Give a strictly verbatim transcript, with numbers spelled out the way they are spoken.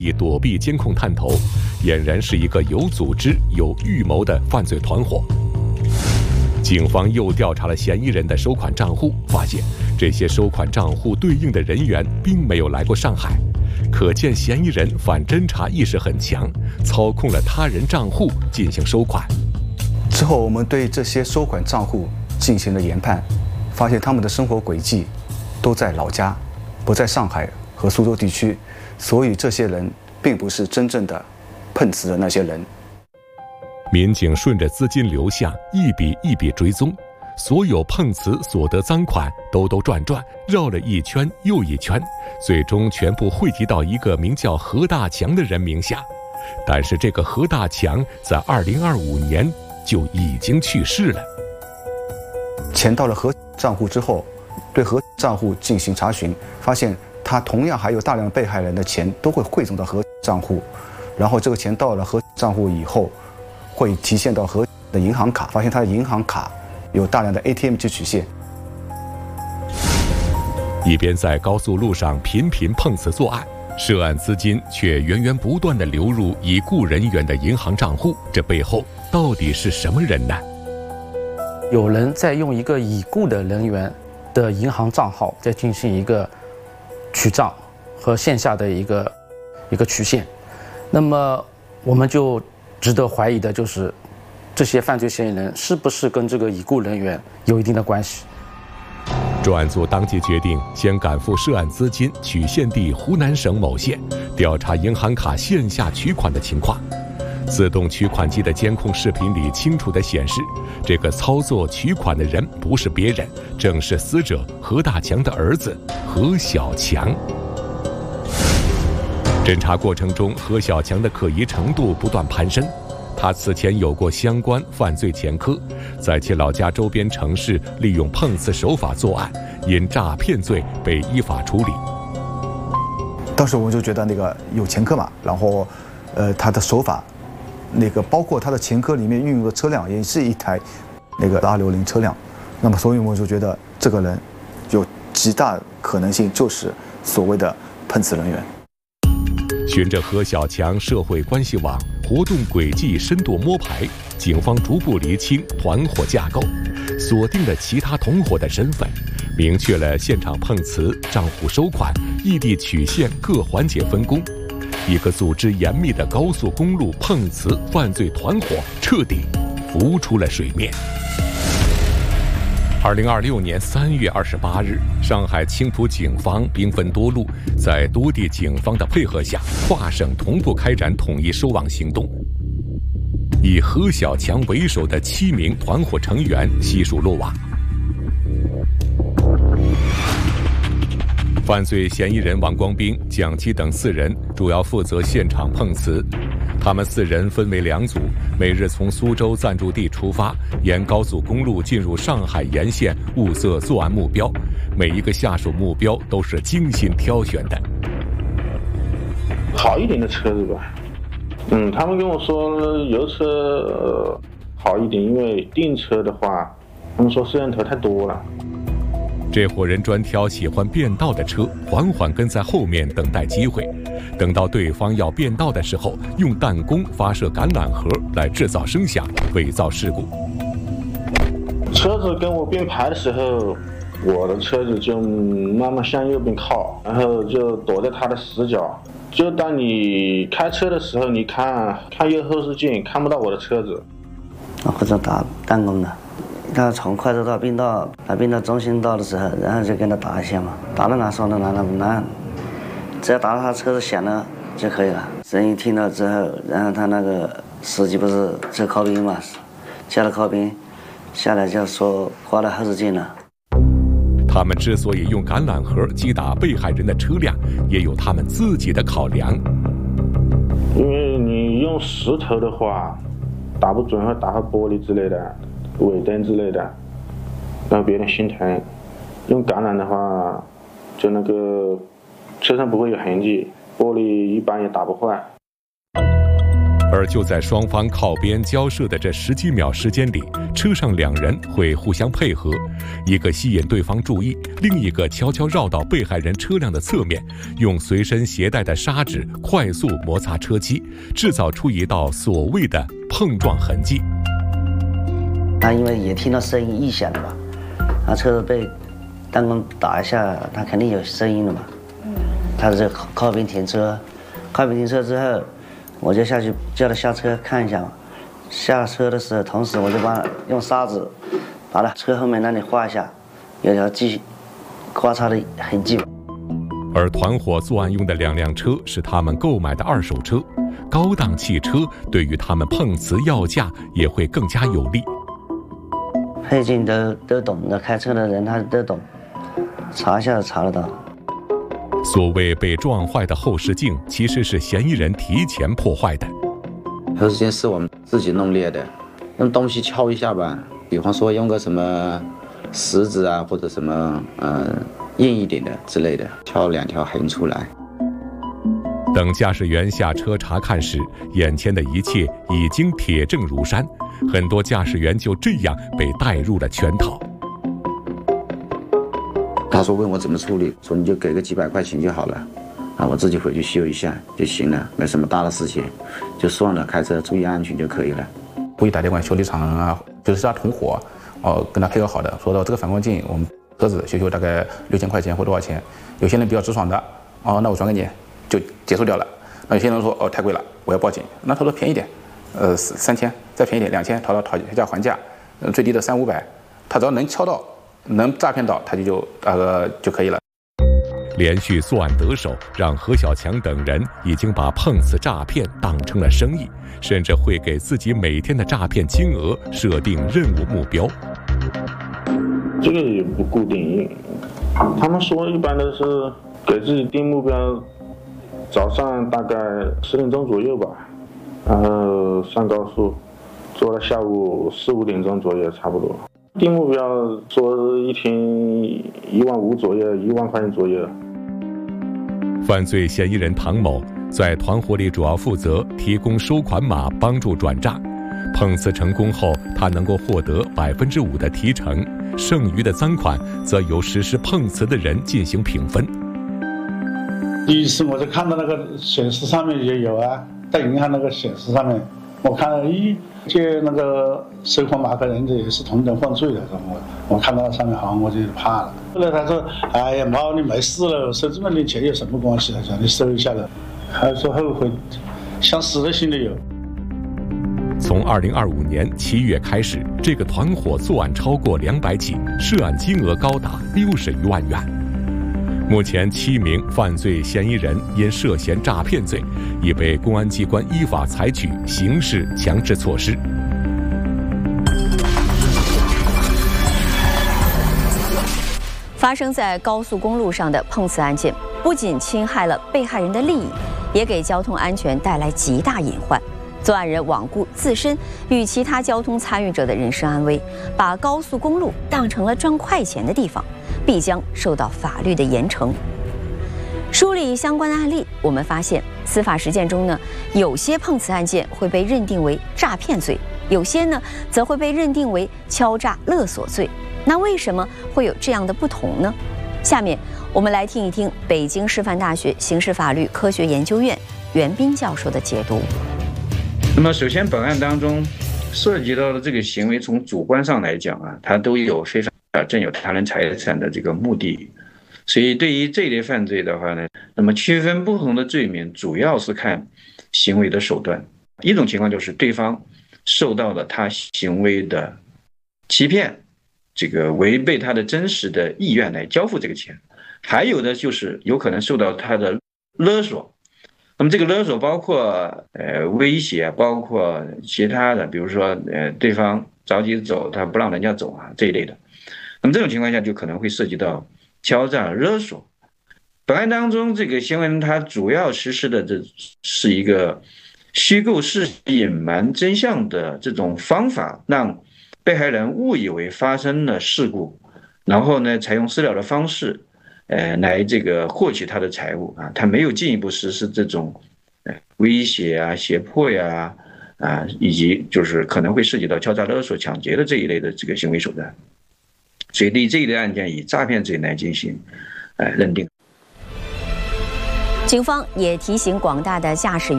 以躲避监控探头，俨然是一个有组织、有预谋的犯罪团伙。警方又调查了嫌疑人的收款账户，发现这些收款账户对应的人员并没有来过上海，可见嫌疑人反侦查意识很强，操控了他人账户进行收款。 之后，我们对这些收款账户进行了研判，发现他们的生活轨迹都在老家，不在上海和苏州地区，所以这些人并不是真正的碰瓷的那些人。 民警顺着资金流向一笔一笔追踪，所有碰瓷所得赃款兜兜转转，绕了一圈又一圈，最终全部汇集到一个名叫何大强的人名下。但是这个何大强在二零二五年就已经去世了。 钱到了何账户之后，对何账户进行查询，发现他同样还有大量被害人的钱都会汇总到何账户，然后这个钱到了何账户以后，会提现到何的银行卡，发现他的银行卡有大量的 A T M 机取现。 一边在高速路上频频碰瓷作案，涉案资金却源源不断地流入已故人员的银行账户，这背后到底是什么人呢？ 有人在用一个已故的人员的银行账号在进行一个取账和线下的一个一个取现，那么我们就值得怀疑的就是这些犯罪嫌疑人是不是跟这个已故人员有一定的关系。 专案组当即决定先赶赴涉案资金取现地湖南省某县，调查银行卡线下取款的情况。自动取款机的监控视频里清楚地显示，这个操作取款的人不是别人，正是死者何大强的儿子何小强。侦查过程中，何小强的可疑程度不断攀升。他此前有过相关犯罪前科，在其老家周边城市利用碰瓷手法作案，因诈骗罪被依法处理。 当时我们就觉得那个有前科嘛，然后，呃，他的手法，那个包括他的前科里面运用的车辆也是一台那个八六零车辆，那么所以我就觉得这个人有极大可能性就是所谓的碰瓷人员。 循着何小强社会关系网、活动轨迹深度摸排，警方逐步厘清团伙架构，锁定了其他同伙的身份，明确了现场碰瓷、账户收款、异地取现各环节分工。一个组织严密的高速公路碰瓷犯罪团伙彻底浮出了水面。二零二六年三月二十八日，上海青浦警方兵分多路，在多地警方的配合下，跨省同步开展统一收网行动。以何小强为首的七名团伙成员悉数落网。犯罪嫌疑人王光斌、蒋基等四人主要负责现场碰瓷。他们四人分为两组，每日从苏州暂住地出发，沿高速公路进入上海沿线，物色作案目标。每一个下手目标都是精心挑选的。 好一点的车子吧，嗯，他们跟我说油车、呃、好一点，因为订车的话，他们说摄像头太多了。 这伙人专挑喜欢变道的车，缓缓跟在后面等待机会。等到对方要变道的时候，用弹弓发射橄榄核来制造声响，伪造事故。 车子跟我并排的时候，我的车子就慢慢向右边靠，然后就躲在他的死角。就当你开车的时候，你看看右后视镜，看不到我的车子。 或者打弹弓的。他从快车道并道，他并到中心道的时候，然后就跟他打一下嘛，打到哪说到哪，那那只要打到他车子响了就可以了。声音听到之后，然后他那个司机不是车靠边嘛，叫了靠边，下来就说挂了后视镜了。 他们之所以用橄榄核击打被害人的车辆，也有他们自己的考量。 因为你用石头的话，打不准会打坏玻璃之类的。尾灯之类的，让别人心疼。用橄榄的话，就那个车上不会有痕迹，玻璃一般也打不坏。 而就在双方靠边交涉的这十几秒时间里，车上两人会互相配合，一个吸引对方注意，另一个悄悄绕到被害人车辆的侧面，用随身携带的砂纸快速摩擦车漆，制造出一道所谓的碰撞痕迹。 他因为也听到声音异响了嘛，他车子被弹弓打一下，他肯定有声音了嘛。他是靠靠边停车，靠边停车之后，我就下去叫他下车看一下嘛。下车的时候，同时我就把用砂纸把他车后面那里画一下，有条记刮擦的痕迹。 而团伙作案用的两辆车是他们购买的二手车，高档汽车对于他们碰瓷要价也会更加有利。 配件都都懂的，开车的人他都懂，查一下就查得到。 所谓被撞坏的后视镜，其实是嫌疑人提前破坏的。 后视镜是我们自己弄裂的，用东西敲一下吧，比方说用个什么石子啊，或者什么呃硬一点的之类的，敲两条痕出来。 等驾驶员下车查看时，眼前的一切已经铁证如山，很多驾驶员就这样被带入了圈套。 他说问我怎么处理，说你就给个几百块钱就好了，啊，我自己回去修一下就行了，没什么大的事情，就算了，开车注意安全就可以了。 故意打电话修理厂啊，就是他同伙，哦，跟他配合好的，说到这个反光镜，我们车子修修大概六千块钱或多少钱。有些人比较直爽的，哦，那我转给你，就结束掉了。那有些人说哦太贵了，我要报警。那他说便宜点，呃三千，再便宜点两千，讨到讨价还价，呃最低的三五百，他只要能敲到。能诈骗到他就就那个就可以了。 连续作案得手，让何小强等人已经把碰瓷诈骗当成了生意，甚至会给自己每天的诈骗金额设定任务目标。 这个也不固定，他们说一般都是给自己定目标，早上大概十点钟左右吧，然后上高速，做到下午四五点钟左右差不多。定目标说一天一万五左右，一万块钱左右。 犯罪嫌疑人唐某在团伙里主要负责提供收款码，帮助转账。碰瓷成功后，他能够获得百分之五的提成，剩余的赃款则由实施碰瓷的人进行平分。 第一次我就看到那个显示上面也有啊，在银行那个显示上面，我看到咦。借那个收款码的人这也是同等犯罪的，我我看到上面好像我就怕了。后来他说：“哎呀，妈，你没事了，收这么点钱有什么关系啊？叫你收一下了。”还说后悔，想死的心里有。 从二零二五年七月开始，这个团伙作案超过两百起，涉案金额高达六十余万元。目前七名犯罪嫌疑人因涉嫌诈骗罪，已被公安机关依法采取刑事强制措施。 发生在高速公路上的碰瓷案件，不仅侵害了被害人的利益，也给交通安全带来极大隐患。作案人罔顾自身与其他交通参与者的人身安危，把高速公路当成了赚快钱的地方，必将受到法律的严惩。梳理相关的案例，我们发现司法实践中呢，有些碰瓷案件会被认定为诈骗罪，有些呢则会被认定为敲诈勒索罪。那为什么会有这样的不同呢？下面我们来听一听北京师范大学刑事法律科学研究院袁斌教授的解读。 那么首先本案当中涉及到的这个行为，从主观上来讲啊，它都有非法占有他人财产的这个目的，所以对于这类犯罪的话呢，那么区分不同的罪名主要是看行为的手段。一种情况就是对方受到了他行为的欺骗，这个违背他的真实的意愿来交付这个钱，还有的就是有可能受到他的勒索。那么这个勒索包括呃威胁，包括其他的，比如说呃对方着急走，他不让人家走啊这一类的。那么这种情况下就可能会涉及到敲诈勒索。本案当中，这个行为人他主要实施的这是一个虚构事实隐瞒真相的这种方法，让被害人误以为发生了事故，然后呢采用私了的方式呃，来这个获取他的财物啊，他没有进一步实施这种呃威胁啊、胁迫呀啊，以及就是可能会涉及到敲诈勒索、抢劫的这一类的这个行为手段。所以对这一类案件以诈骗罪来进行呃认定。 警方也提醒广大的驾驶员。